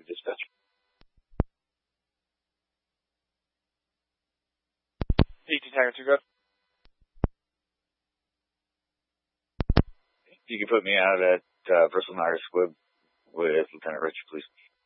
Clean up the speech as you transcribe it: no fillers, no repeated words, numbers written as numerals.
dispatch. Tiger 2, go. You can put me out at Bristol Myers Squibb with Lieutenant Rich, please.